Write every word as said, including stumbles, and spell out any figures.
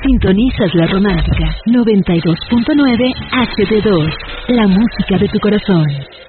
Sintonizas La Romántica noventa y dos punto nueve H D dos, la música de tu corazón.